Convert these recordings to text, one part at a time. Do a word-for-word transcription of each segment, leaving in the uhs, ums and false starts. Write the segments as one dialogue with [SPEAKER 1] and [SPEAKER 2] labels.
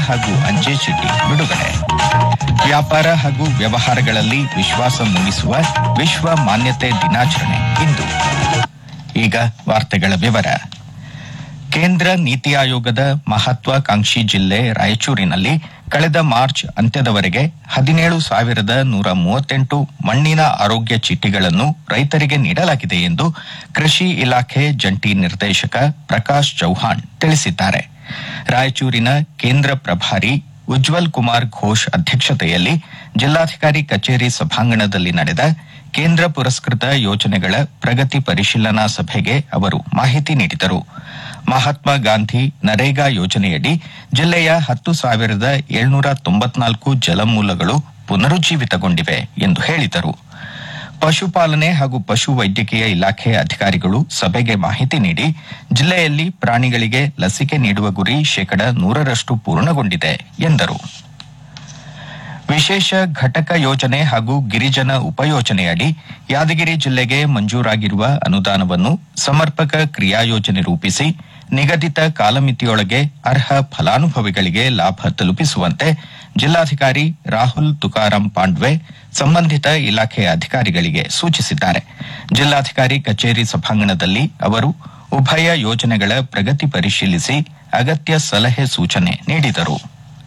[SPEAKER 1] ಹಾಗೂ ಅಂಚೆ ಚೀಟಿ ಬಿಡುಗಡೆ. ವ್ಯಾಪಾರ ಹಾಗೂ ವ್ಯವಹಾರಗಳಲ್ಲಿ ವಿಶ್ವಾಸ ಮೂಡಿಸುವ ವಿಶ್ವ ಮಾನ್ಯತೆ ದಿನಾಚರಣೆ ಇಂದು. ಈಗ ವಾರ್ತೆಗಳ ವಿವರ. ಕೇಂದ್ರ ನೀತಿ ಆಯೋಗದ ಮಹತ್ವಾಕಾಂಕ್ಷಿ ಜಿಲ್ಲೆ ರಾಯಚೂರಿನಲ್ಲಿ ಕಳೆದ ಮಾರ್ಚ್ ಅಂತ್ಯದವರೆಗೆ ಹದಿನೇಳು ಸಾವಿರದ ನೂರ ಮೂವತ್ತೆಂಟು ಮಣ್ಣಿನ ಆರೋಗ್ಯ ಚೀಟಿಗಳನ್ನು ರೈತರಿಗೆ ನೀಡಲಾಗಿದೆ ಎಂದು ಕೃಷಿ ಇಲಾಖೆ ಜಂಟಿ ನಿರ್ದೇಶಕ ಪ್ರಕಾಶ್ ಚೌಹಾಣ್ ತಿಳಿಸಿದ್ದಾರೆ. ರಾಯಚೂರಿನ ಕೇಂದ್ರ ಪ್ರಭಾರಿ ಉಜ್ವಲ್ ಕುಮಾರ್ ಘೋಷ್ ಅಧ್ಯಕ್ಷತೆಯಲ್ಲಿ ಜಿಲ್ಲಾಧಿಕಾರಿ ಕಚೇರಿ ಸಭಾಂಗಣದಲ್ಲಿ ನಡೆದ ಕೇಂದ್ರ ಪುರಸ್ಕೃತ ಯೋಜನೆಗಳ ಪ್ರಗತಿ ಪರಿಶೀಲನಾ ಸಭೆಗೆ ಅವರು ಮಾಹಿತಿ ನೀಡಿದರು. ಮಹಾತ್ಮ ಗಾಂಧಿ ನರೇಗಾ ಯೋಜನೆಯಡಿ ಜಿಲ್ಲೆಯ ಹತ್ತು ಸಾವಿರದ ಏಳ್ನೂರ ತೊಂಬತ್ನಾಲ್ಕು ಜಲಮೂಲಗಳು ಪುನರುಜ್ಜೀವಿತಗೊಂಡಿವೆ ಎಂದು ಹೇಳಿದರು. ಪಶುಪಾಲನೆ ಹಾಗೂ ಪಶು ವೈದ್ಯಕೀಯ ಇಲಾಖೆ ಅಧಿಕಾರಿಗಳು ಸಭೆಗೆ ಮಾಹಿತಿ ನೀಡಿ ಜಿಲ್ಲೆಯಲ್ಲಿ ಪ್ರಾಣಿಗಳಿಗೆ ಲಸಿಕೆ ನೀಡುವ ಗುರಿ ಶೇಕಡ ನೂರರಷ್ಟು ಪೂರ್ಣಗೊಂಡಿದೆ ಎಂದರು. ವಿಶೇಷ ಘಟಕ ಯೋಜನೆ ಹಾಗೂ ಗಿರಿಜನ ಉಪಯೋಜನೆಯಡಿ ಯಾದಗಿರಿ ಜಿಲ್ಲೆಗೆ ಮಂಜೂರಾಗಿರುವ ಅನುದಾನವನ್ನು ಸಮರ್ಪಕ ಕ್ರಿಯಾಯೋಜನೆ ರೂಪಿಸಿ ನಿಗದಿತ ಕಾಲಮಿತಿಯೊಳಗೆ ಅರ್ಹ ಫಲಾನುಭವಿಗಳಿಗೆ ಲಾಭ ತಲುಪಿಸುವಂತೆ ಜಿಲ್ಲಾಧಿಕಾರಿ ರಾಹುಲ್ ತುಕಾರಾಂ ಪಾಂಡ್ವೆ ಸಂಬಂಧಿತ ಇಲಾಖೆಯ ಅಧಿಕಾರಿಗಳಿಗೆ ಸೂಚಿಸಿದ್ದಾರೆ. ಜಿಲ್ಲಾಧಿಕಾರಿ ಕಚೇರಿ ಸಭಾಂಗಣದಲ್ಲಿ ಅವರು ಉಭಯ ಯೋಜನೆಗಳ ಪ್ರಗತಿ ಪರಿಶೀಲಿಸಿ ಅಗತ್ಯ ಸಲಹೆ ಸೂಚನೆ ನೀಡಿದರು.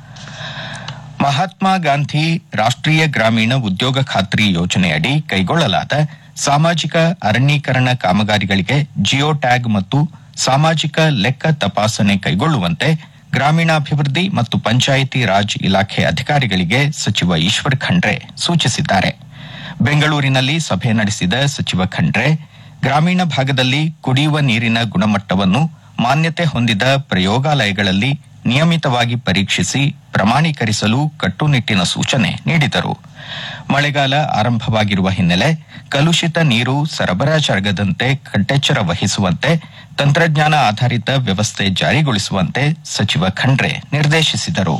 [SPEAKER 1] ಮಹಾತ್ಮ ಗಾಂಧಿ ರಾಷ್ಟ್ರೀಯ ಗ್ರಾಮೀಣ ಉದ್ಯೋಗ ಖಾತ್ರಿ ಯೋಜನೆಯಡಿ ಕೈಗೊಳ್ಳಲಾದ ಸಾಮಾಜಿಕ ಅರಣ್ಯೀಕರಣ ಕಾಮಗಾರಿಗಳಿಗೆ ಜಿಯೋ ಟ್ಯಾಗ್ ಮತ್ತು ಸಾಮಾಜಿಕ ಲೆಕ್ಕ ತಪಾಸಣೆ ಕೈಗೊಳ್ಳುವಂತೆ ಗ್ರಾಮೀಣಾಭಿವೃದ್ಧಿ ಮತ್ತು ಪಂಚಾಯಿತಿ ರಾಜ್ ಇಲಾಖೆ ಅಧಿಕಾರಿಗಳಿಗೆ ಸಚಿವ ಈಶ್ವರ್ ಖಂಡ್ರೆ ಸೂಚಿಸಿದ್ದಾರೆ. ಬೆಂಗಳೂರಿನಲ್ಲಿ ಸಭೆ ನಡೆಸಿದ ಸಚಿವ ಖಂಡ್ರೆ ಗ್ರಾಮೀಣ ಭಾಗದಲ್ಲಿ ಕುಡಿಯುವ ನೀರಿನ ಗುಣಮಟ್ಟವನ್ನು ಮಾನ್ಯತೆ ಹೊಂದಿದ ಪ್ರಯೋಗಾಲಯಗಳಲ್ಲಿ ನಿಯಮಿತವಾಗಿ ಪರೀಕ್ಷಿಸಿ ಪ್ರಮಾಣೀಕರಿಸಲು ಕಟ್ಟುನಿಟ್ಟಿನ ಸೂಚನೆ ನೀಡಿದರು. ಮಳೆಗಾಲ ಆರಂಭವಾಗಿರುವ ಹಿನ್ನೆಲೆ ಕಲುಷಿತ ನೀರು ಸರಬರಾಜಾಗದಂತೆ ಕಟ್ಟೆಚ್ಚರ ವಹಿಸುವಂತೆ ತಂತ್ರಜ್ಞಾನ ಆಧಾರಿತ ವ್ಯವಸ್ಥೆ ಜಾರಿಗೊಳಿಸುವಂತೆ ಸಚಿವ ಖಂಡ್ರೆ ನಿರ್ದೇಶಿಸಿದರು.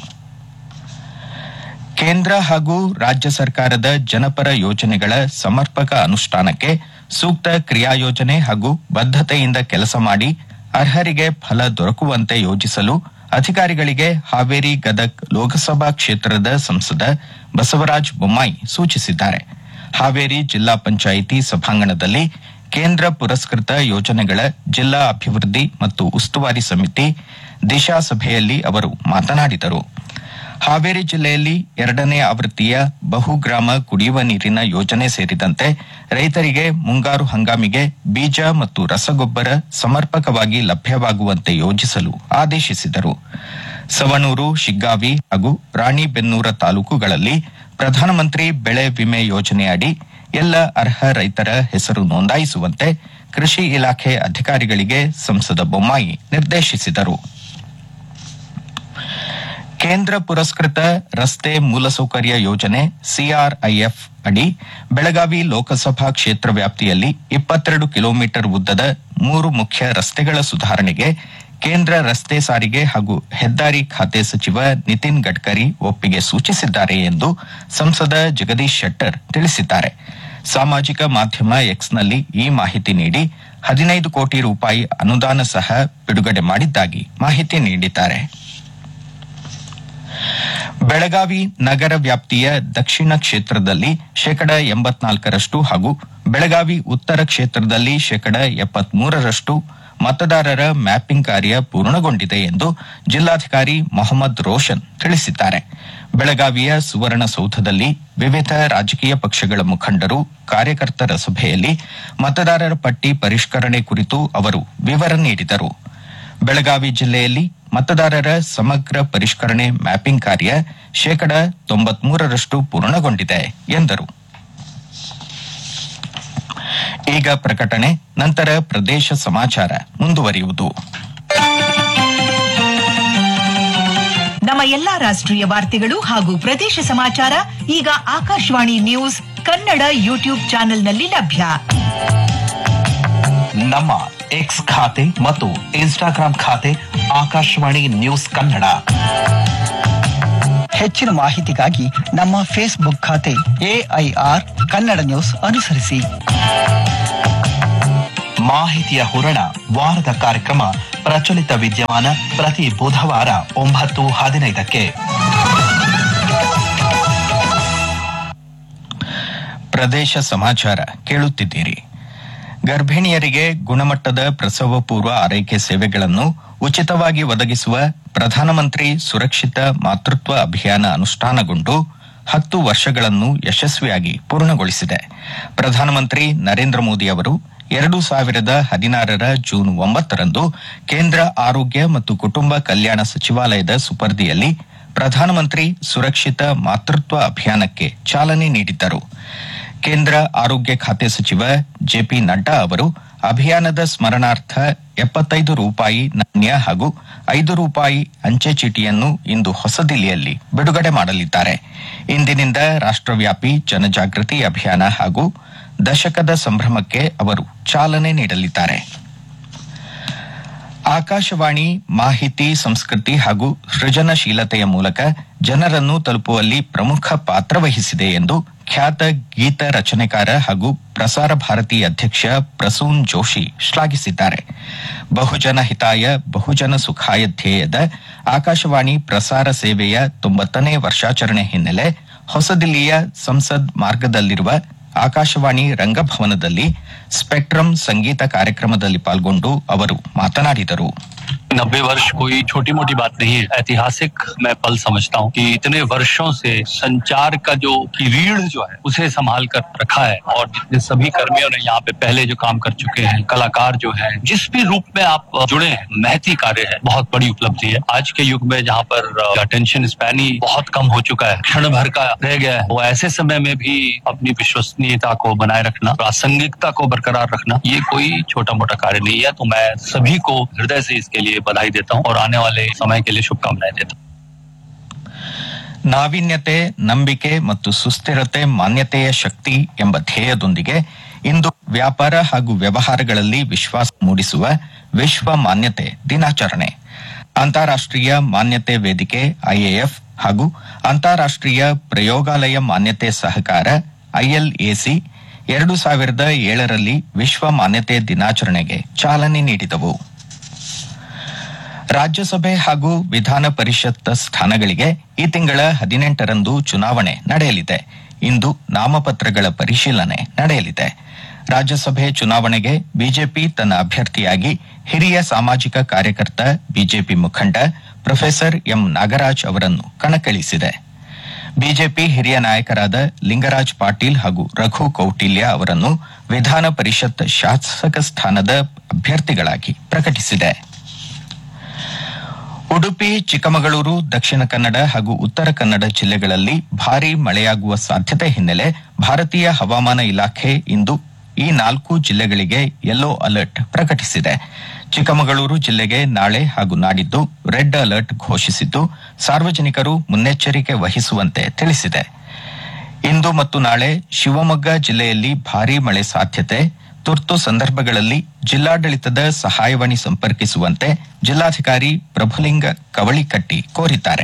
[SPEAKER 1] ಕೇಂದ್ರ ಹಾಗೂ ರಾಜ್ಯ ಸರ್ಕಾರದ ಜನಪರ ಯೋಜನೆಗಳ ಸಮರ್ಪಕ ಅನುಷ್ಠಾನಕ್ಕೆ ಸೂಕ್ತ ಕ್ರಿಯಾಯೋಜನೆ ಹಾಗೂ ಬದ್ಧತೆಯಿಂದ ಕೆಲಸ ಮಾಡಿ ಅರ್ಹರಿಗೆ ಫಲ ದೊರಕುವಂತೆ ಯೋಜಿಸಲು ಅಧಿಕಾರಿಗಳಿಗೆ ಹಾವೇರಿ ಗದಗ್ ಲೋಕಸಭಾ ಕ್ಷೇತ್ರದ ಸಂಸದ ಬಸವರಾಜ ಬೊಮ್ಮಾಯಿ ಸೂಚಿಸಿದ್ದಾರೆ. ಹಾವೇರಿ ಜಿಲ್ಲಾ ಪಂಚಾಯಿತಿ ಸಭಾಂಗಣದಲ್ಲಿ ಕೇಂದ್ರ ಪುರಸ್ಕೃತ ಯೋಜನೆಗಳ ಜಿಲ್ಲಾ ಅಭಿವೃದ್ಧಿ ಮತ್ತು ಉಸ್ತುವಾರಿ ಸಮಿತಿ ದಿಶಾ ಸಭೆಯಲ್ಲಿ ಅವರು ಮಾತನಾಡಿದರು. ಹಾವೇರಿ ಜಿಲ್ಲೆಯಲ್ಲಿ ಎರಡನೇ ಆವೃತ್ತಿಯ ಬಹುಗ್ರಾಮ ಕುಡಿಯುವ ನೀರಿನ ಯೋಜನೆ ಸೇರಿದಂತೆ ರೈತರಿಗೆ ಮುಂಗಾರು ಹಂಗಾಮಿಗೆ ಬೀಜ ಮತ್ತು ರಸಗೊಬ್ಬರ ಸಮರ್ಪಕವಾಗಿ ಲಭ್ಯವಾಗುವಂತೆ ಯೋಜಿಸಲು ಆದೇಶಿಸಿದರು. ಸವಣೂರು, ಶಿಗ್ಗಾವಿ ಹಾಗೂ ರಾಣಿಬೆನ್ನೂರ ತಾಲೂಕುಗಳಲ್ಲಿ ಪ್ರಧಾನಮಂತ್ರಿ ಬೆಳೆ ವಿಮೆ ಯೋಜನೆಯಡಿ ಎಲ್ಲ ಅರ್ಹ ರೈತರ ಹೆಸರು ನೋಂದಾಯಿಸುವಂತೆ ಕೃಷಿ ಇಲಾಖೆ ಅಧಿಕಾರಿಗಳಿಗೆ ಸಂಸದ ಬೊಮ್ಮಾಯಿ ನಿರ್ದೇಶಿಸಿದರು. ಕೇಂದ್ರ ಪುರಸ್ಕೃತ ರಸ್ತೆ ಮೂಲಸೌಕರ್ಯ ಯೋಜನೆ ಸಿಆರ್ಐಎಫ್ ಅಡಿ ಬೆಳಗಾವಿ ಲೋಕಸಭಾ ಕ್ಷೇತ್ರ ವ್ಯಾಪ್ತಿಯಲ್ಲಿ ಇಪ್ಪತ್ತೆರಡು ಕಿಲೋಮೀಟರ್ ಉದ್ದದ ಮೂರು ಮುಖ್ಯ ರಸ್ತೆಗಳ ಸುಧಾರಣೆಗೆ ಕೇಂದ್ರ ರಸ್ತೆ ಸಾರಿಗೆ ಹಾಗೂ ಹೆದ್ದಾರಿ ಖಾತೆ ಸಚಿವ ನಿತಿನ್ ಗಡ್ಕರಿ ಒಪ್ಪಿಗೆ ಸೂಚಿಸಿದ್ದಾರೆ ಎಂದು ಸಂಸದ ಜಗದೀಶ್ ಶೆಟ್ಟರ್ ತಿಳಿಸಿದ್ದಾರೆ. ಸಾಮಾಜಿಕ ಮಾಧ್ಯಮ ಎಕ್ಸ್ನಲ್ಲಿ ಈ ಮಾಹಿತಿ ನೀಡಿ ಹದಿನೈದು ಕೋಟಿ ರೂಪಾಯಿ ಅನುದಾನ ಸಹ ಬಿಡುಗಡೆ ಮಾಡಿದ್ದಾಗಿ ಮಾಹಿತಿ ನೀಡಿದ್ದಾರೆ. ಬೆಳಗಾವಿ ನಗರ ವ್ಯಾಪ್ತಿಯ ದಕ್ಷಿಣ ಕ್ಷೇತ್ರದಲ್ಲಿ ಶೇಕಡ ಎಂಬತ್ನಾಲ್ಕರಷ್ಟು ಹಾಗೂ ಬೆಳಗಾವಿ ಉತ್ತರ ಕ್ಷೇತ್ರದಲ್ಲಿ ಶೇಕಡ ಎಪ್ಪತ್ಮೂರರಷ್ಟು ಮತದಾರರ ಮ್ಯಾಪಿಂಗ್ ಕಾರ್ಯ ಪೂರ್ಣಗೊಂಡಿದೆ ಎಂದು ಜಿಲ್ಲಾಧಿಕಾರಿ ಮೊಹಮ್ಮದ್ ರೋಷನ್ ತಿಳಿಸಿದ್ದಾರೆ. ಬೆಳಗಾವಿಯ ಸುವರ್ಣಸೌಧದಲ್ಲಿ ವಿವಿಧ ರಾಜಕೀಯ ಪಕ್ಷಗಳ ಮುಖಂಡರು, ಕಾರ್ಯಕರ್ತರ ಸಭೆಯಲ್ಲಿ ಮತದಾರರ ಪಟ್ಟಿ ಪರಿಷ್ಕರಣೆ ಕುರಿತು ಅವರು ವಿವರ ನೀಡಿದರು. ಬೆಳಗಾವಿ ಜಿಲ್ಲೆಯಲ್ಲಿ ಮತದಾರರ ಸಮಗ್ರ ಪರಿಷ್ಕರಣೆ ಮ್ಯಾಪಿಂಗ್ ಕಾರ್ಯ ಶೇಕಡ ತೊಂಬತ್ಮೂರರಷ್ಟು ಪೂರ್ಣಗೊಂಡಿದೆ ಎಂದರು. ಈಗ ಪ್ರಕಟಣೆ, ನಂತರ ಪ್ರದೇಶ ಸಮಾಚಾರ ಮುಂದುವರಿಯುವುದು.
[SPEAKER 2] ನಮ್ಮ ಎಲ್ಲಾ ರಾಷ್ಟ್ರೀಯ ವಾರ್ತೆಗಳು ಹಾಗೂ ಪ್ರದೇಶ ಸಮಾಚಾರ ಈಗ ಆಕಾಶವಾಣಿ ನ್ಯೂಸ್ ಕನ್ನಡ ಯೂಟ್ಯೂಬ್ ಚಾನೆಲ್ನಲ್ಲಿ ಲಭ್ಯ.
[SPEAKER 3] ನಮ್ಮ ಎಕ್ಸ್ ಖಾತೆ ಮತ್ತು ಇನ್ಸ್ಟಾಗ್ರಾಂ ಖಾತೆ ಆಕಾಶವಾಣಿ ನ್ಯೂಸ್ ಕನ್ನಡ.
[SPEAKER 4] ಹೆಚ್ಚಿನ ಮಾಹಿತಿಗಾಗಿ ನಮ್ಮ ಫೇಸ್ಬುಕ್ ಖಾತೆ ಎಐಆರ್ ಕನ್ನಡ ನ್ಯೂಸ್ ಅನುಸರಿಸಿ.
[SPEAKER 3] ಮಾಹಿತಿಯ ಹೂರಣ, ವಾರದ ಕಾರ್ಯಕ್ರಮ ಪ್ರಚಲಿತ ವಿದ್ಯಮಾನ ಪ್ರತಿ ಬುಧವಾರ ಒಂಬತ್ತು ಹದಿನೈದಕ್ಕೆ.
[SPEAKER 1] ಪ್ರದೇಶ ಸಮಾಚಾರ ಕೇಳುತ್ತಿದ್ದೀರಿ. ಗರ್ಭಿಣಿಯರಿಗೆ ಗುಣಮಟ್ಟದ ಪ್ರಸವ ಪೂರ್ವ ಆರೈಕೆ ಸೇವೆಗಳನ್ನು ಉಚಿತವಾಗಿ ಒದಗಿಸುವ ಪ್ರಧಾನಮಂತ್ರಿ ಸುರಕ್ಷಿತ ಮಾತೃತ್ವ ಅಭಿಯಾನ ಅನುಷ್ಠಾನಗೊಂಡು ಹತ್ತು ವರ್ಷಗಳನ್ನು ಯಶಸ್ವಿಯಾಗಿ ಪೂರ್ಣಗೊಳಿಸಿದೆ. ಪ್ರಧಾನಮಂತ್ರಿ ನರೇಂದ್ರ ಮೋದಿ ಅವರು ಎರಡು ಸಾವಿರದ ಹದಿನಾರರ ಜೂನ್ ಒಂಬತ್ತರಂದು ಕೇಂದ್ರ ಆರೋಗ್ಯ ಮತ್ತು ಕುಟುಂಬ ಕಲ್ಯಾಣ ಸಚಿವಾಲಯದ ಸುಪರ್ದಿಯಲ್ಲಿ ಪ್ರಧಾನಮಂತ್ರಿ ಸುರಕ್ಷಿತ ಮಾತೃತ್ವ ಅಭಿಯಾನಕ್ಕೆ ಚಾಲನೆ ನೀಡಿದ್ದರು. ಕೇಂದ್ರ ಆರೋಗ್ಯ ಖಾತೆ ಸಚಿವ ಜೆಪಿ ನಡ್ಡಾ ಅವರು ಅಭಿಯಾನದ ಸ್ಮರಣಾರ್ಥ ಎಪ್ಪತ್ತೈದು ರೂಪಾಯಿ ನಾಣ್ಯ ಹಾಗೂ ಐದು ರೂಪಾಯಿ ಅಂಚೆ ಚೀಟಿಯನ್ನು ಇಂದು ಹೊಸದಿಲ್ಲಿಯಲ್ಲಿ ಬಿಡುಗಡೆ ಮಾಡಲಿದ್ದಾರೆ. ಇಂದಿನಿಂದ ರಾಷ್ಟ್ರವ್ಯಾಪಿ ಜನಜಾಗೃತಿ ಅಭಿಯಾನ ಹಾಗೂ ದಶಕದ ಸಂಭ್ರಮಕ್ಕೆ ಅವರು ಚಾಲನೆ ನೀಡಲಿದ್ದಾರೆ. ಆಕಾಶವಾಣಿ ಮಾಹಿತಿ, ಸಂಸ್ಕೃತಿ ಹಾಗೂ ಸೃಜನಶೀಲತೆಯ ಮೂಲಕ ಜನರನ್ನು ತಲುಪುವಲ್ಲಿ ಪ್ರಮುಖ ಪಾತ್ರ ವಹಿಸಿದೆ ಎಂದು ಖ್ಯಾತ ಗೀತ ರಚನೆಕಾರ ಹಾಗೂ ಪ್ರಸಾರ ಭಾರತಿ ಅಧ್ಯಕ್ಷ ಪ್ರಸೂನ್ ಜೋಶಿ ಶ್ಲಾಘಿಸಿದ್ದಾರೆ. ಬಹುಜನ ಹಿತಾಯ ಬಹುಜನ ಸುಖಾಯ ಧ್ಯೇಯದ ಆಕಾಶವಾಣಿ ಪ್ರಸಾರ ಸೇವೆಯ ತೊಂಬತ್ತನೇ ವರ್ಷಾಚರಣೆ ಹಿನ್ನೆಲೆ ಹೊಸದಿಲ್ಲಿಯ ಸಂಸದ್ ಮಾರ್ಗದಲ್ಲಿರುವ ಆಕಾಶವಾಣಿ ರಂಗಭವನದಲ್ಲಿ ಸ್ಪೆಕ್ಟ್ರಮ್ ಸಂಗೀತ ಕಾರ್ಯಕ್ರಮದಲ್ಲಿ ಪಾಲ್ಗೊಂಡು ಅವರು ಮಾತನಾಡಿದರು.
[SPEAKER 5] नब्बे वर्ष कोई छोटी मोटी बात नहीं है. ऐतिहासिक मैं पल समझता हूँ कि इतने वर्षों से संचार का जो की रीढ़ जो है उसे संभाल कर रखा है और जितने सभी कर्मियों ने यहाँ पे पहले जो काम कर चुके हैं, कलाकार जो हैं, जिस भी रूप में आप जुड़े हैं, महती कार्य है, बहुत बड़ी उपलब्धि है. आज के युग में जहाँ पर अटेंशन स्पैन ही बहुत कम हो चुका है, क्षण भर का रह गया है, वो ऐसे समय में भी अपनी विश्वसनीयता को बनाए रखना, प्रासंगिकता को बरकरार रखना, ये कोई छोटा मोटा कार्य नहीं है. तो मैं सभी को हृदय से इसके लिए बधाई देता हूँ और आने वाले समय के लिए शुभकामनाएं देता हूँ.
[SPEAKER 1] ನಾವೀನ್ಯತೆ, ನಂಬಿಕೆ ಮತ್ತು ಸುಸ್ಥಿರತೆ ಮಾನ್ಯತೆಯ ಶಕ್ತಿ ಎಂಬ ಧ್ಯೇಯದೊಂದಿಗೆ ಇಂದು ವ್ಯಾಪಾರ ಹಾಗೂ ವ್ಯವಹಾರಗಳಲ್ಲಿ ವಿಶ್ವಾಸ ಮೂಡಿಸುವ ವಿಶ್ವ ಮಾನ್ಯತೆ ದಿನಾಚರಣೆ. ಅಂತಾರಾಷ್ಟ್ರೀಯ ಮಾನ್ಯತೆ ವೇದಿಕೆ ಐಎಎಫ್ ಹಾಗೂ ಅಂತಾರಾಷ್ಟ್ರೀಯ ಪ್ರಯೋಗಾಲಯ ಮಾನ್ಯತೆ ಸಹಕಾರ ಐಎಲ್ಎಸಿ ಎರಡು ಸಾವಿರದ ಏಳರಲ್ಲಿ ವಿಶ್ವ ಮಾನ್ಯತೆ ದಿನಾಚರಣೆಗೆ ಚಾಲನೆ ನೀಡಿದವು. ರಾಜ್ಯಸಭೆ ಹಾಗೂ ವಿಧಾನ ಪರಿಷತ್ ಸ್ಥಾನಗಳಿಗೆ ಈ ತಿಂಗಳ ಹದಿನೆಂಟರಂದು ಚುನಾವಣೆ ನಡೆಯಲಿದೆ. ಇಂದು ನಾಮಪತ್ರಗಳ ಪರಿಶೀಲನೆ ನಡೆಯಲಿದೆ. ರಾಜ್ಯಸಭೆ ಚುನಾವಣೆಗೆ ಬಿಜೆಪಿ ತನ್ನ ಅಭ್ಯರ್ಥಿಯಾಗಿ ಹಿರಿಯ ಸಾಮಾಜಿಕ ಕಾರ್ಯಕರ್ತ ಬಿಜೆಪಿ ಮುಖಂಡ ಪ್ರೊಫೆಸರ್ ಎಂ ನಾಗರಾಜ್ ಅವರನ್ನು ಕಣಕ್ಕಿಳಿಸಿದೆ. ಬಿಜೆಪಿ ಹಿರಿಯ ನಾಯಕರಾದ ಲಿಂಗರಾಜ್ ಪಾಟೀಲ್ ಹಾಗೂ ರಘು ಕೌಟಿಲ್ಯ ಅವರನ್ನು ವಿಧಾನ ಪರಿಷತ್ ಶಾಸಕ ಸ್ಥಾನದ ಅಭ್ಯರ್ಥಿಗಳಾಗಿ ಪ್ರಕಟಿಸಿದೆ. ಉಡುಪಿ, ಚಿಕ್ಕಮಗಳೂರು, ದಕ್ಷಿಣ ಕನ್ನಡ ಹಾಗೂ ಉತ್ತರ ಕನ್ನಡ ಜಿಲ್ಲೆಗಳಲ್ಲಿ ಭಾರೀ ಮಳೆಯಾಗುವ ಸಾಧ್ಯತೆ ಹಿನ್ನೆಲೆ ಭಾರತೀಯ ಹವಾಮಾನ ಇಲಾಖೆ ಇಂದು ಈ ನಾಲ್ಕು ಜಿಲ್ಲೆಗಳಿಗೆ ಯೆಲ್ಲೋ ಅಲರ್ಟ್ ಪ್ರಕಟಿಸಿದೆ. ಚಿಕ್ಕಮಗಳೂರು ಜಿಲ್ಲೆಗೆ ನಾಳೆ ಹಾಗೂ ನಾಡಿದ್ದು ರೆಡ್ ಅಲರ್ಟ್ ಘೋಷಿಸಿದ್ದು ಸಾರ್ವಜನಿಕರು ಮುನ್ನೆಚ್ಚರಿಕೆ ವಹಿಸುವಂತೆ ತಿಳಿಸಿದೆ. ಇಂದು ಮತ್ತು ನಾಳೆ ಶಿವಮೊಗ್ಗ ಜಿಲ್ಲೆಯಲ್ಲಿ ಭಾರೀ ಮಳೆ ಸಾಧ್ಯತೆ, ತುರ್ತು ಸಂದರ್ಭಗಳಲ್ಲಿ ಜಿಲ್ಲಾಡಳಿತದ ಸಹಾಯವಾಣಿ ಸಂಪರ್ಕಿಸುವಂತೆ ಜಿಲ್ಲಾಧಿಕಾರಿ ಪ್ರಭುಲಿಂಗ ಕವಳಿಕಟ್ಟಿ ಕೋರಿದ್ದಾರೆ.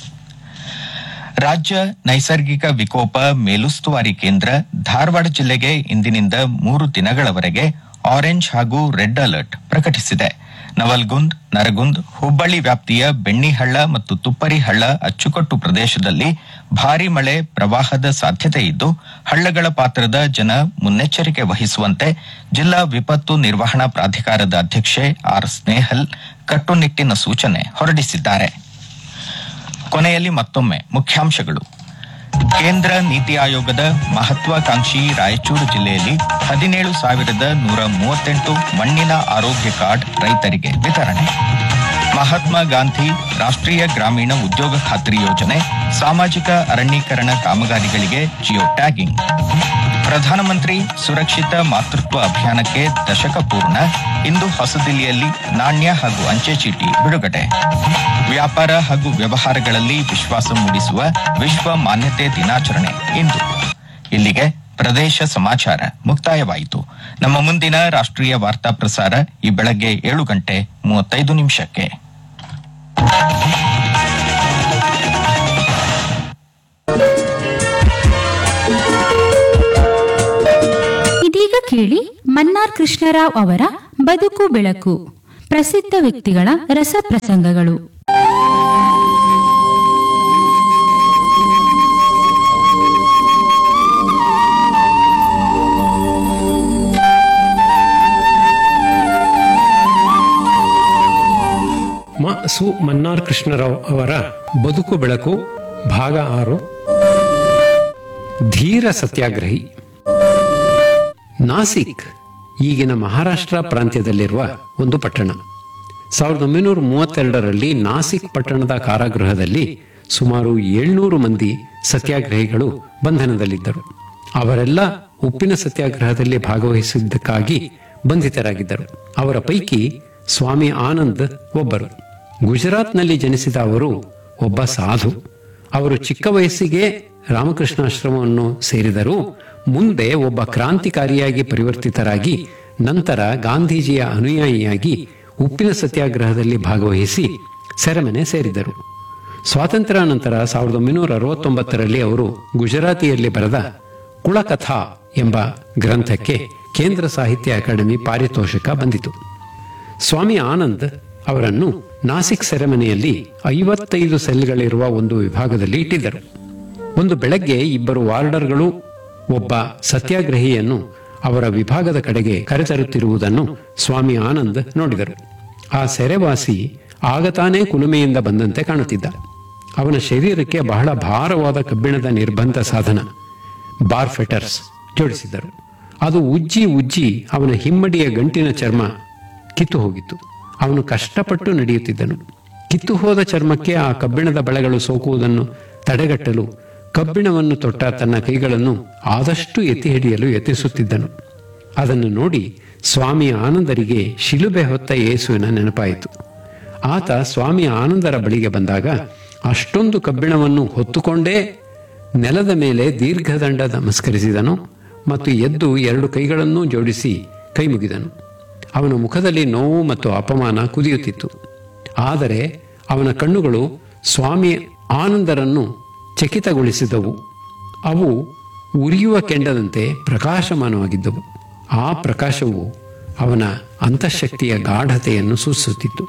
[SPEAKER 1] ರಾಜ್ಯ ನೈಸರ್ಗಿಕ ವಿಕೋಪ ಮೇಲುಸ್ತುವಾರಿ ಕೇಂದ್ರ ಧಾರವಾಡ ಜಿಲ್ಲೆಗೆ ಇಂದಿನಿಂದ ಮೂರು ದಿನಗಳವರೆಗೆ ಆರೆಂಜ್ ಹಾಗೂ ರೆಡ್ ಅಲರ್ಟ್ ಪ್ರಕಟಿಸಿದೆ. ನವಲ್ಗುಂದ್, ನರಗುಂದ್, ಹುಬ್ಬಳ್ಳಿ ವ್ಯಾಪ್ತಿಯ ಬೆಣ್ಣಿಹಳ್ಳ ಮತ್ತು ತುಪ್ಪರಿಹಳ್ಳ ಅಚ್ಚುಕಟ್ಟು ಪ್ರದೇಶದಲ್ಲಿ ಭಾರೀ ಮಳೆ ಪ್ರವಾಹದ ಸಾಧ್ಯತೆ ಇದ್ದು ಹಳ್ಳಗಳ ಪಾತ್ರದ ಜನ ಮುನ್ನೆಚ್ಚರಿಕೆ ವಹಿಸುವಂತೆ ಜಿಲ್ಲಾ ವಿಪತ್ತು ನಿರ್ವಹಣಾ ಪ್ರಾಧಿಕಾರದ ಅಧ್ಯಕ್ಷೆ ಆರ್ ಸ್ನೇಹಲ್ ಕಟ್ಟುನಿಟ್ಟಿನ ಸೂಚನೆ ಹೊರಡಿಸಿದ್ದಾರೆ. ಕೊನೆಯಲ್ಲಿ ಮತ್ತೊಮ್ಮೆ ಮುಖ್ಯಾಂಶಗಳು. ಕೇಂದ್ರ ನೀತಿ ಆಯೋಗದ ಮಹತ್ವಾಕಾಂಕ್ಷಿ ರಾಯಚೂರು ಜಿಲ್ಲೆಯಲ್ಲಿ ಹದಿನೇಳು ಸಾವಿರದ ನೂರ ಮೂವತ್ತೆಂಟು ಮಣ್ಣಿನ ಆರೋಗ್ಯ ಕಾರ್ಡ್ ರೈತರಿಗೆ ವಿತರಣೆ. ಮಹಾತ್ಮ ಗಾಂಧಿ ರಾಷ್ಟ್ರೀಯ ಗ್ರಾಮೀಣ ಉದ್ಯೋಗ ಖಾತ್ರಿ ಯೋಜನೆ ಸಾಮಾಜಿಕ ಅರಣ್ಯೀಕರಣ ಕಾಮಗಾರಿಗಳಿಗೆ ಜಿಯೋ ಟ್ಯಾಗಿಂಗ್. ಪ್ರಧಾನಮಂತ್ರಿ ಸುರಕ್ಷಿತ ಮಾತೃತ್ವ ಅಭಿಯಾನಕ್ಕೆ ದಶಕ ಪೂರ್ಣ. ಇಂದು ಹೊಸದಿಲ್ಲಿಯಲ್ಲಿ ನಾಣ್ಯ ಹಾಗೂ ಅಂಚೆ ಚೀಟಿ ಬಿಡುಗಡೆ. ವ್ಯಾಪಾರ ಹಾಗೂ ವ್ಯವಹಾರಗಳಲ್ಲಿ ವಿಶ್ವಾಸ ಮೂಡಿಸುವ ವಿಶ್ವ ಮಾನ್ಯತೆ ದಿನಾಚರಣೆ ಇಂದು. ಇಲ್ಲಿಗೆ ಪ್ರದೇಶ ಸಮಾಚಾರ ಮುಕ್ತಾಯವಾಯಿತು. ನಮ್ಮ ಮುಂದಿನ ರಾಷ್ಟ್ರೀಯ ವಾರ್ತಾ ಪ್ರಸಾರ ಈ ಬೆಳಗ್ಗೆ ಏಳು ಗಂಟೆ ಮೂವತ್ತೈದು ನಿಮಿಷಕ್ಕೆ.
[SPEAKER 6] ಇದೀಗ ಕೇಳಿ ಮನ್ನಾರ್ ಕೃಷ್ಣರಾವ್ ಅವರ ಬದುಕು ಬೆಳಕು ಪ್ರಸಿದ್ಧ ವ್ಯಕ್ತಿಗಳ ರಸಪ್ರಸಂಗಗಳು.
[SPEAKER 7] ಮ ಸು ಮನ್ನಾರ್ ಕೃಷ್ಣರಾವ್ ಅವರ ಬದುಕು ಬೆಳಕು ಭಾಗ ಆರು. ಧೀರ ಸತ್ಯಾಗ್ರಹಿ. ನಾಸಿಕ್ ಈಗಿನ ಮಹಾರಾಷ್ಟ್ರ ಪ್ರಾಂತ್ಯದಲ್ಲಿರುವ ಒಂದು ಪಟ್ಟಣ. ಸಾವಿರದ ಒಂಬೈನೂರ ಮೂವತ್ತೆರಡರಲ್ಲಿ ನಾಸಿಕ್ ಪಟ್ಟಣದ ಕಾರಾಗೃಹದಲ್ಲಿ ಸುಮಾರು ಏಳ್ನೂರು ಮಂದಿ ಸತ್ಯಾಗ್ರಹಿಗಳು ಬಂಧನದಲ್ಲಿದ್ದರು. ಅವರೆಲ್ಲ ಉಪ್ಪಿನ ಸತ್ಯಾಗ್ರಹದಲ್ಲಿ ಭಾಗವಹಿಸಿದ್ದಕ್ಕಾಗಿ ಬಂಧಿತರಾಗಿದ್ದರು. ಅವರ ಪೈಕಿ ಸ್ವಾಮಿ ಆನಂದ್ ಒಬ್ಬರು. ಗುಜರಾತ್ನಲ್ಲಿ ಜನಿಸಿದ ಅವರು ಒಬ್ಬ ಸಾಧು. ಅವರು ಚಿಕ್ಕ ವಯಸ್ಸಿಗೆ ರಾಮಕೃಷ್ಣಾಶ್ರಮವನ್ನು ಸೇರಿದರು. ಮುಂದೆ ಒಬ್ಬ ಕ್ರಾಂತಿಕಾರಿಯಾಗಿ ಪರಿವರ್ತಿತರಾಗಿ ನಂತರ ಗಾಂಧೀಜಿಯ ಅನುಯಾಯಿಯಾಗಿ ಉಪ್ಪಿನ ಸತ್ಯಾಗ್ರಹದಲ್ಲಿ ಭಾಗವಹಿಸಿ ಸೆರೆಮನೆ ಸೇರಿದರು. ಸ್ವಾತಂತ್ರ್ಯ ನಂತರ ಸಾವಿರದ ಒಂಬೈನೂರ ಅರವತ್ತೊಂಬತ್ತರಲ್ಲಿ ಅವರು ಗುಜರಾತಿಯಲ್ಲಿ ಬರೆದ ಕುಳಕಥಾ ಎಂಬ ಗ್ರಂಥಕ್ಕೆ ಕೇಂದ್ರ ಸಾಹಿತ್ಯ ಅಕಾಡೆಮಿ ಪಾರಿತೋಷಕ ಬಂದಿತು. ಸ್ವಾಮಿ ಆನಂದ್ ಅವರನ್ನು ನಾಸಿಕ್ ಸೆರೆಮನೆಯಲ್ಲಿ ಐವತ್ತೈದು ಸೆಲ್ಗಳಿರುವ ಒಂದು ವಿಭಾಗದಲ್ಲಿ ಇಟ್ಟಿದ್ದರು. ಒಂದು ಬೆಳಗ್ಗೆ ಇಬ್ಬರು ವಾರ್ಡರ್ಗಳು ಒಬ್ಬ ಸತ್ಯಾಗ್ರಹಿಯನ್ನು ಅವರ ವಿಭಾಗದ ಕಡೆಗೆ ಕರೆತರುತ್ತಿರುವುದನ್ನು ಸ್ವಾಮಿ ಆನಂದ್ ನೋಡಿದರು. ಆ ಸೆರೆವಾಸಿ ಆಗ ತಾನೇ ಕುಲುಮೆಯಿಂದ ಬಂದಂತೆ ಕಾಣುತ್ತಿದ್ದ. ಅವನ ಶರೀರಕ್ಕೆ ಬಹಳ ಭಾರವಾದ ಕಬ್ಬಿಣದ ನಿರ್ಬಂಧ ಸಾಧನ ಬಾರ್ಫೆಟರ್ಸ್ ಜೋಡಿಸಿದ್ದರು. ಅದು ಉಜ್ಜಿ ಉಜ್ಜಿ ಅವನ ಹಿಮ್ಮಡಿಯ ಗಂಟಿನ ಚರ್ಮ ಕಿತ್ತು ಹೋಗಿತ್ತು. ಅವನು ಕಷ್ಟಪಟ್ಟು ನಡೆಯುತ್ತಿದ್ದನು. ಕಿತ್ತು ಹೋದ ಚರ್ಮಕ್ಕೆ ಆ ಕಬ್ಬಿಣದ ಬಳೆಗಳು ಸೋಕುವುದನ್ನು ತಡೆಗಟ್ಟಲು ಕಬ್ಬಿಣವನ್ನು ತೊಟ್ಟ ತನ್ನ ಕೈಗಳನ್ನು ಆದಷ್ಟು ಎತ್ತಿ ಹಿಡಿಯಲು ಯತ್ನಿಸುತ್ತಿದ್ದನು. ಅದನ್ನು ನೋಡಿ ಸ್ವಾಮಿ ಆನಂದರಿಗೆ ಶಿಲುಬೆ ಹೊತ್ತ ಯೇಸುವಿನ ನೆನಪಾಯಿತು. ಆತ ಸ್ವಾಮಿ ಆನಂದರ ಬಳಿಗೆ ಬಂದಾಗ ಅಷ್ಟೊಂದು ಕಬ್ಬಿಣವನ್ನು ಹೊತ್ತುಕೊಂಡೇ ನೆಲದ ಮೇಲೆ ದೀರ್ಘದಂಡ ನಮಸ್ಕರಿಸಿದನು ಮತ್ತು ಎದ್ದು ಎರಡು ಕೈಗಳನ್ನೂ ಜೋಡಿಸಿ ಕೈ ಮುಗಿದನು. ಅವನ ಮುಖದಲ್ಲಿ ನೋವು ಮತ್ತು ಅಪಮಾನ ಕುದಿಯುತ್ತಿತ್ತು. ಆದರೆ ಅವನ ಕಣ್ಣುಗಳು ಸ್ವಾಮಿ ಆನಂದರನ್ನು ಚಕಿತಗೊಳಿಸಿದವು. ಅವು ಉರಿಯುವ ಕೆಂಡದಂತೆ ಪ್ರಕಾಶಮಾನವಾಗಿದ್ದವು. ಆ ಪ್ರಕಾಶವು ಅವನ ಅಂತಃಶಕ್ತಿಯ ಗಾಢತೆಯನ್ನು ಸೂಚಿಸುತ್ತಿತ್ತು.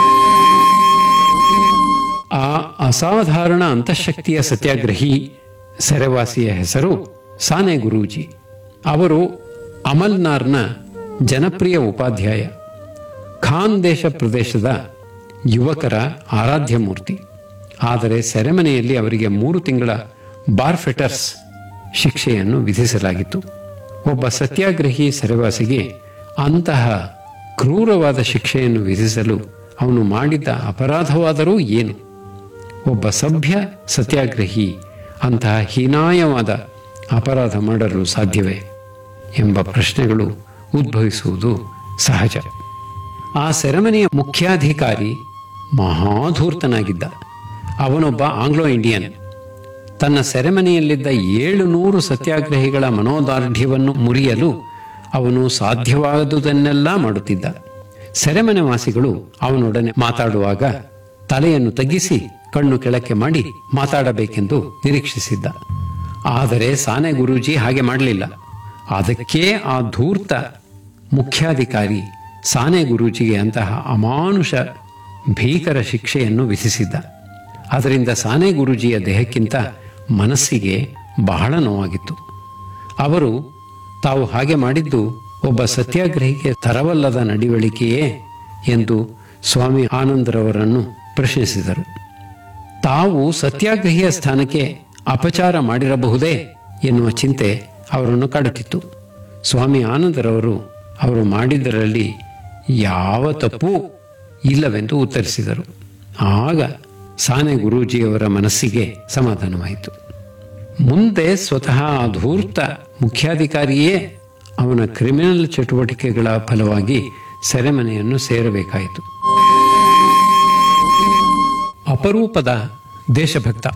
[SPEAKER 7] ಆ ಅಸಾಧಾರಣ ಅಂತಃಶಕ್ತಿಯ ಸತ್ಯಾಗ್ರಹಿ ಸೆರೆವಾಸಿಯ ಹೆಸರು ಸಾನೆ ಗುರೂಜಿ. ಅವರು ಅಮಲ್ನಾರ್ನ ಜನಪ್ರಿಯ ಉಪಾಧ್ಯಾಯ, ಖಾನ್ ದೇಶ ಪ್ರದೇಶದ ಯುವಕರ ಆರಾಧ್ಯ ಮೂರ್ತಿ. ಆದರೆ ಸೆರೆಮನೆಯಲ್ಲಿ ಅವರಿಗೆ ಮೂರು ತಿಂಗಳ ಬಾರ್ಫೆಟರ್ಸ್ ಶಿಕ್ಷೆಯನ್ನು ವಿಧಿಸಲಾಗಿತ್ತು. ಒಬ್ಬ ಸತ್ಯಾಗ್ರಹಿ ಸೆರೆವಾಸಿಗೆ ಅಂತಹ ಕ್ರೂರವಾದ ಶಿಕ್ಷೆಯನ್ನು ವಿಧಿಸಲು ಅವನು ಮಾಡಿದ್ದ ಅಪರಾಧವಾದರೂ ಏನು? ಒಬ್ಬ ಸಭ್ಯ ಸತ್ಯಾಗ್ರಹಿ ಅಂತಹ ಹೀನಾಯವಾದ ಅಪರಾಧ ಮಾಡಲು ಸಾಧ್ಯವೇ ಎಂಬ ಪ್ರಶ್ನೆಗಳು ಉದ್ಭವಿಸುವುದು ಸಹಜ. ಆ ಸೆರೆಮನೆಯ ಮುಖ್ಯಾಧಿಕಾರಿ ಮಹಾಧೂರ್ತನಾಗಿದ್ದ. ಅವನೊಬ್ಬ ಆಂಗ್ಲೋ ಇಂಡಿಯನ್. ತನ್ನ ಸೆರೆಮನೆಯಲ್ಲಿದ್ದ ಏಳು ನೂರು ಸತ್ಯಾಗ್ರಹಿಗಳ ಮನೋದಾರ್ಢ್ಯವನ್ನು ಮುರಿಯಲು ಅವನು ಸಾಧ್ಯವಾದುದನ್ನೆಲ್ಲ ಮಾಡುತ್ತಿದ್ದ. ಸೆರೆಮನೆ ವಾಸಿಗಳು ಅವನೊಡನೆ ಮಾತಾಡುವಾಗ ತಲೆಯನ್ನು ತಗ್ಗಿಸಿ ಕಣ್ಣು ಕೆಳಕ್ಕೆ ಮಾಡಿ ಮಾತಾಡಬೇಕೆಂದು ನಿರೀಕ್ಷಿಸಿದ್ದ. ಆದರೆ ಸಾನೆ ಗುರೂಜಿ ಹಾಗೆ ಮಾಡಲಿಲ್ಲ. ಅದಕ್ಕೆ ಆ ಧೂರ್ತ ಮುಖ್ಯಾಧಿಕಾರಿ ಸಾನೆ ಗುರೂಜಿಗೆ ಅಂತಹ ಅಮಾನುಷ ಭೀಕರ ಶಿಕ್ಷೆಯನ್ನು ವಿಧಿಸಿದ್ದ. ಅದರಿಂದ ಸಾನೆ ಗುರೂಜಿಯ ದೇಹಕ್ಕಿಂತ ಮನಸ್ಸಿಗೆ ಬಹಳ ನೋವಾಗಿತ್ತು. ಅವರು ತಾವು ಹಾಗೆ ಮಾಡಿದ್ದು ಒಬ್ಬ ಸತ್ಯಾಗ್ರಹಿಗೆ ತರವಲ್ಲದ ನಡವಳಿಕೆಯೇ ಎಂದು ಸ್ವಾಮಿ ಆನಂದರವರನ್ನು ಪ್ರಶ್ನಿಸಿದರು. ತಾವು ಸತ್ಯಾಗ್ರಹಿಯ ಸ್ಥಾನಕ್ಕೆ ಅಪಚಾರ ಮಾಡಿರಬಹುದೇ ಎನ್ನುವ ಚಿಂತೆ ಅವರನ್ನು ಕಾಡುತ್ತಿತ್ತು. ಸ್ವಾಮಿ ಆನಂದರವರು ಅವರು ಮಾಡಿದ್ದರಲ್ಲಿ ಯಾವ ತಪ್ಪೂ ಇಲ್ಲವೆಂದು ಉತ್ತರಿಸಿದರು. ಆಗ ಸಾನೆ ಗುರೂಜಿಯವರ ಮನಸ್ಸಿಗೆ ಸಮಾಧಾನವಾಯಿತು. ಮುಂದೆ ಸ್ವತಃ ಆ ಧೂರ್ತ ಮುಖ್ಯಾಧಿಕಾರಿಯೇ ಅವನ ಕ್ರಿಮಿನಲ್ ಚಟುವಟಿಕೆಗಳ ಫಲವಾಗಿ ಸೆರೆಮನೆಯನ್ನು ಸೇರಬೇಕಾಯಿತು. ಅಪರೂಪದ ದೇಶಭಕ್ತ.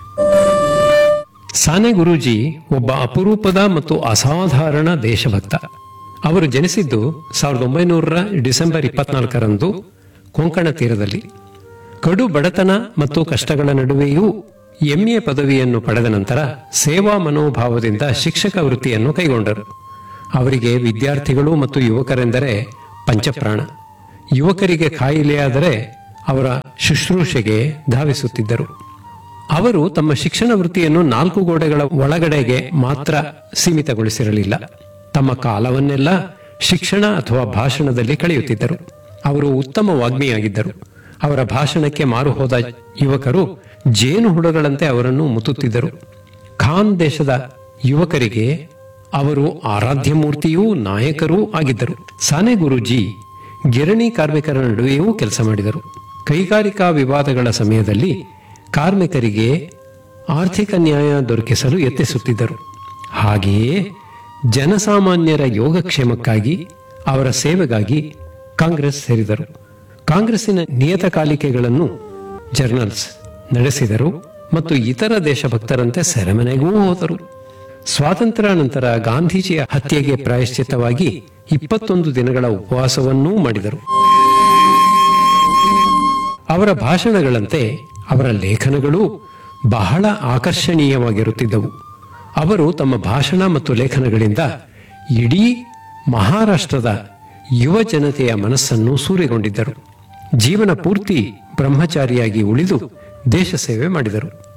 [SPEAKER 7] ಸಾನೆ ಗುರೂಜಿ ಒಬ್ಬ ಅಪರೂಪದ ಮತ್ತು ಅಸಾಧಾರಣ ದೇಶಭಕ್ತ. ಅವರು ಜನಿಸಿದ್ದು ಸಾವಿರದ ಒಂಬೈನೂರ ಡಿಸೆಂಬರ್ ಇಪ್ಪತ್ನಾಲ್ಕರಂದು ಕೊಂಕಣ ತೀರದಲ್ಲಿ. ಕಡು ಬಡತನ ಮತ್ತು ಕಷ್ಟಗಳ ನಡುವೆಯೂ ಎಂಎ ಪದವಿಯನ್ನು ಪಡೆದ ನಂತರ ಸೇವಾ ಮನೋಭಾವದಿಂದ ಶಿಕ್ಷಕ ವೃತ್ತಿಯನ್ನು ಕೈಗೊಂಡರು. ಅವರಿಗೆ ವಿದ್ಯಾರ್ಥಿಗಳು ಮತ್ತು ಯುವಕರೆಂದರೆ ಪಂಚಪ್ರಾಣ. ಯುವಕರಿಗೆ ಕಾಯಿಲೆಯಾದರೆ ಅವರ ಶುಶ್ರೂಷೆಗೆ ಧಾವಿಸುತ್ತಿದ್ದರು. ಅವರು ತಮ್ಮ ಶಿಕ್ಷಣ ವೃತ್ತಿಯನ್ನು ನಾಲ್ಕು ಗೋಡೆಗಳ ಒಳಗಡೆಗೆ ಮಾತ್ರ ಸೀಮಿತಗೊಳಿಸಿರಲಿಲ್ಲ. ತಮ್ಮ ಕಾಲವನ್ನೆಲ್ಲ ಶಿಕ್ಷಣ ಅಥವಾ ಭಾಷಣದಲ್ಲಿ ಕಳೆಯುತ್ತಿದ್ದರು. ಅವರು ಉತ್ತಮ ವಾಗ್ಮಿಯಾಗಿದ್ದರು. ಅವರ ಭಾಷಣಕ್ಕೆ ಮಾರು ಹೋದ ಯುವಕರು ಜೇನು ಹುಳಗಳಂತೆ ಅವರನ್ನು ಮುತ್ತುತ್ತಿದ್ದರು. ಖಾನ್ ದೇಶದ ಯುವಕರಿಗೆ ಅವರು ಆರಾಧ್ಯ ಮೂರ್ತಿಯೂ ನಾಯಕರೂ ಆಗಿದ್ದರು. ಸಾನೆ ಗುರೂಜಿ ಗಿರಣಿ ಕಾರ್ಮಿಕರ ನಡುವೆಯೂ ಕೆಲಸ ಮಾಡಿದರು. ಕೈಗಾರಿಕಾ ವಿವಾದಗಳ ಸಮಯದಲ್ಲಿ ಕಾರ್ಮಿಕರಿಗೆ ಆರ್ಥಿಕ ನ್ಯಾಯ ದೊರಕಿಸಲು ಯತ್ನಿಸುತ್ತಿದ್ದರು. ಹಾಗೆಯೇ ಜನಸಾಮಾನ್ಯರ ಯೋಗಕ್ಷೇಮಕ್ಕಾಗಿ ಅವರ ಸೇವೆಗಾಗಿ ಕಾಂಗ್ರೆಸ್ ಸೇರಿದರು. ಕಾಂಗ್ರೆಸ್ಸಿನ ನಿಯತಕಾಲಿಕೆಗಳನ್ನು ಜರ್ನಲ್ಸ್ ನಡೆಸಿದರು ಮತ್ತು ಇತರ ದೇಶಭಕ್ತರಂತೆ ಸೆರೆಮನೆಗೂ ಹೋದರು. ಸ್ವಾತಂತ್ರ್ಯ ನಂತರ ಗಾಂಧೀಜಿಯ ಹತ್ಯೆಗೆ ಪ್ರಾಯಶ್ಚಿತ್ತವಾಗಿ ಇಪ್ಪತ್ತೊಂದು ದಿನಗಳ ಉಪವಾಸವನ್ನೂ ಮಾಡಿದರು. ಅವರ ಭಾಷಣಗಳಂತೆ ಅವರ ಲೇಖನಗಳು ಬಹಳ ಆಕರ್ಷಣೀಯವಾಗಿರುತ್ತಿದ್ದವು. ಅವರು ತಮ್ಮ ಭಾಷಣ ಮತ್ತು ಲೇಖನಗಳಿಂದ ಇಡೀ ಮಹಾರಾಷ್ಟ್ರದ ಯುವ ಜನತೆಯ ಮನಸ್ಸನ್ನು ಸೂರೆಗೊಂಡಿದ್ದರು. ಜೀವನ ಪೂರ್ತಿ ಬ್ರಹ್ಮಚಾರಿಯಾಗಿ ಉಳಿದು ದೇಶ ಸೇವೆ ಮಾಡಿದರು.